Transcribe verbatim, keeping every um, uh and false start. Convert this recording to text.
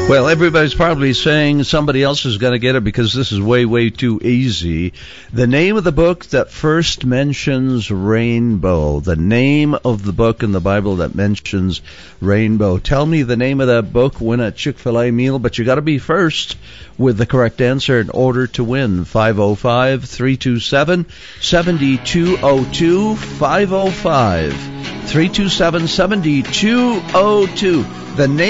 Well, everybody's probably saying somebody else is going to get it because this is way, way too easy. The name of the book that first mentions rainbow. The name of the book in the Bible that mentions rainbow. Tell me the name of that book, win a Chick-fil-A meal, but you got to be first with the correct answer in order to win. five oh five, three two seven, seven two oh two, five oh five, three two seven, seven two oh two. The name